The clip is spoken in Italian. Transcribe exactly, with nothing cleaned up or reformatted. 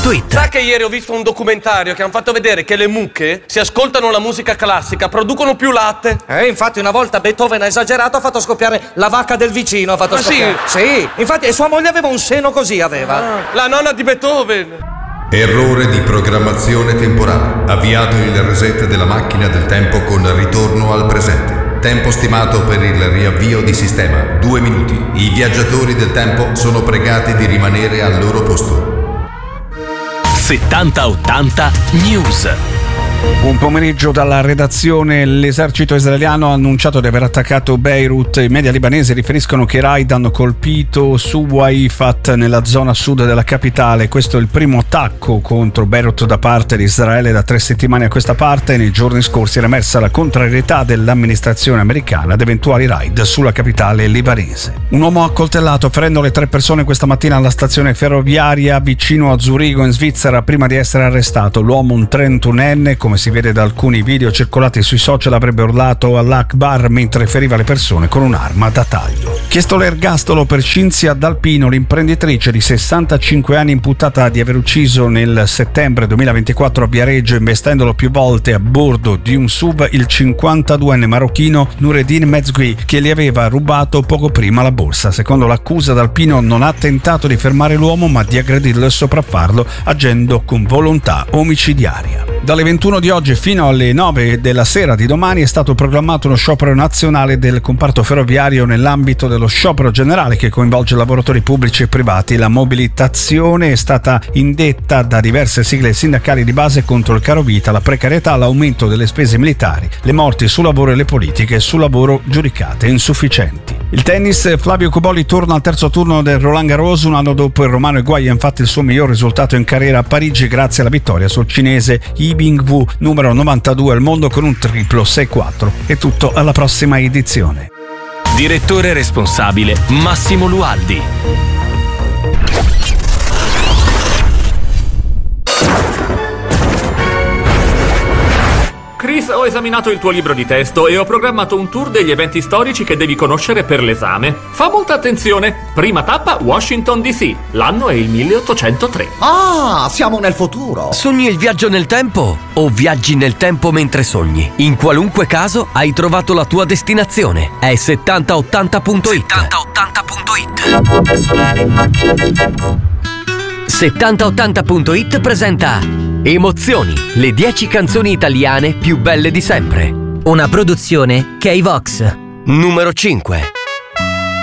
punto it. Sai che ieri ho visto un documentario che hanno fatto vedere che le mucche, se ascoltano la musica classica, producono più latte. Eh, infatti una volta Beethoven ha esagerato, ha fatto scoppiare la vacca del vicino, ha fatto Ma scoppiare. sì? Sì, infatti sua moglie aveva un seno così, aveva. Ah, la nonna di Beethoven. Errore di programmazione temporale. Avviato il reset della macchina del tempo con ritorno al presente. Tempo stimato per il riavvio di sistema, due minuti. I viaggiatori del tempo sono pregati di rimanere al loro posto. settanta ottanta News. Buon pomeriggio dalla redazione. L'esercito israeliano ha annunciato di aver attaccato Beirut. I media libanesi riferiscono che i raid hanno colpito su Waifat nella zona sud della capitale. Questo è il primo attacco contro Beirut da parte di Israele da tre settimane a questa parte. Nei giorni scorsi era emersa la contrarietà dell'amministrazione americana ad eventuali raid sulla capitale libanese. Un uomo ha accoltellato ferendo le tre persone questa mattina alla stazione ferroviaria vicino a Zurigo in Svizzera prima di essere arrestato. L'uomo, un trentunenne, come si vede da alcuni video circolati sui social, avrebbe urlato all'Akbar mentre feriva le persone con un'arma da taglio. Chiesto l'ergastolo per Cinzia D'Alpino, l'imprenditrice di sessantacinque anni imputata di aver ucciso nel settembre duemilaventiquattro a Viareggio, investendolo più volte a bordo di un S U V, il cinquantaduenne marocchino Noureddin Mezgui, che gli aveva rubato poco prima la borsa. Secondo l'accusa, D'Alpino non ha tentato di fermare l'uomo ma di aggredirlo e sopraffarlo agendo con volontà omicidiaria. Dalle ventuno di oggi fino alle nove della sera di domani è stato proclamato uno sciopero nazionale del comparto ferroviario nell'ambito dello sciopero generale che coinvolge lavoratori pubblici e privati. La mobilitazione è stata indetta da diverse sigle sindacali di base contro il carovita, la precarietà, l'aumento delle spese militari, le morti sul lavoro e le politiche sul lavoro giudicate insufficienti. Il tennis, Flavio Cobolli torna al terzo turno del Roland Garros. Un anno dopo il romano Higuaín ha infatti il suo miglior risultato in carriera a Parigi grazie alla vittoria sul cinese Yi Bingwu, numero novantadue al mondo con un triplo sei quattro. È tutto, alla prossima edizione. Direttore responsabile Massimo Lualdi. Chris, ho esaminato il tuo libro di testo e ho programmato un tour degli eventi storici che devi conoscere per l'esame. Fa molta attenzione. Prima tappa, Washington D C. L'anno è il milleottocentotre. Ah, siamo nel futuro. Sogni il viaggio nel tempo o viaggi nel tempo mentre sogni? In qualunque caso hai trovato la tua destinazione. È settanta ottanta punto it. settanta ottanta punto it. settanta ottanta punto it presenta Emozioni, le dieci canzoni italiane più belle di sempre. Una produzione K-Vox. Numero cinque.